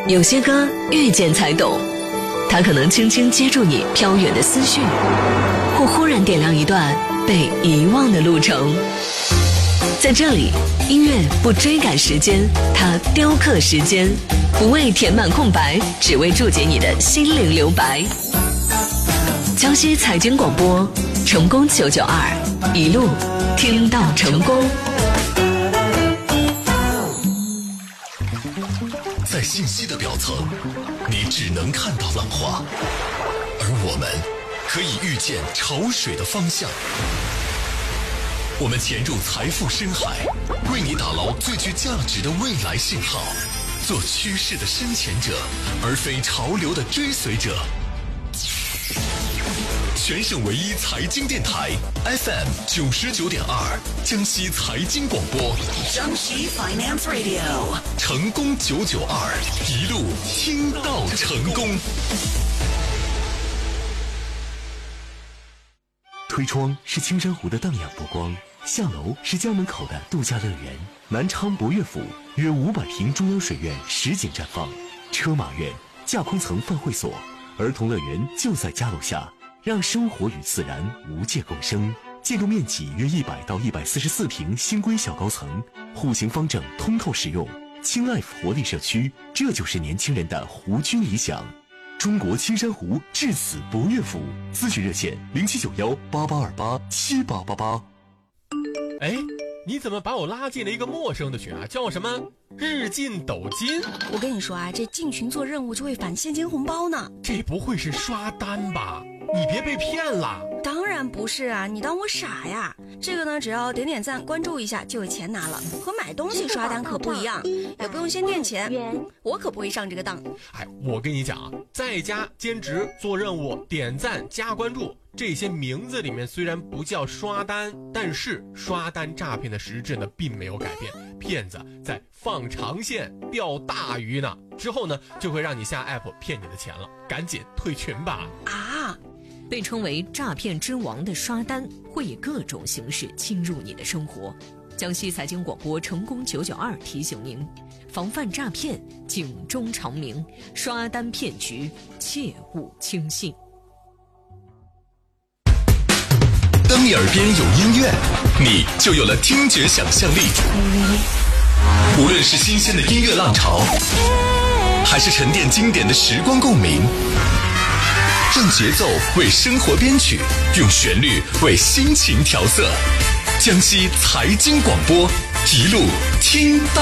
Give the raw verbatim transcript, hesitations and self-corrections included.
有些歌遇见才懂，它可能轻轻接住你飘远的思绪，或忽然点亮一段被遗忘的路程。在这里，音乐不追赶时间，它雕刻时间，不为填满空白，只为注解你的心灵留白。江西财经广播，成功九九二，一路听到成功。 在信息的表层，你只能看到浪花，而我们可以预见潮水的方向。我们潜入财富深海，为你打捞最具价值的未来信号，做趋势的深潜者，而非潮流的追随者。全省唯一财经电台 F M 九十九点二，江西财经广播， 江西 Finance Radio， 成功九九二，一路听到成功。 推窗是青山湖的荡漾波光，下楼是家门口的度假乐园。南昌博悦府约五百平中央水院实景绽放，车马院、架空层饭会所、儿童乐园就在家楼下。让生活与自然无界共生，建筑面积约一百到一百四十四平，新规小高层，户型方正，通透实用，轻 life 活力社区，这就是年轻人的湖居理想。中国青山湖至此博悦府，咨询热线零七九幺八八二八七八八八。 哎，你怎么把我拉进了一个陌生的群啊？叫什么日进斗金？ 我跟你说啊，这进群做任务就会返现金红包呢。 这不会是刷单吧？你别被骗了。 当然不是啊，你当我傻呀？这个呢，只要点点赞关注一下就有钱拿了，和买东西刷单可不一样，也不用先垫钱，我可不会上这个当。 哎，我跟你讲啊，在家兼职做任务点赞加关注，这些名字里面虽然不叫刷单，但是刷单诈骗的实质呢并没有改变，骗子在放长线钓大鱼呢，之后呢就会让你下 app 骗你的钱了，赶紧退群吧。 啊，被称为诈骗之王的刷单会以各种形式侵入你的生活。江西财经广播成功九九二提醒您，防范诈骗，警钟长鸣，刷单骗局切勿轻信。 当你耳边有音乐，你就有了听觉想象力。无论是新鲜的音乐浪潮，还是沉淀经典的时光共鸣，让节奏为生活编曲，用旋律为心情调色。江西财经广播，一路听到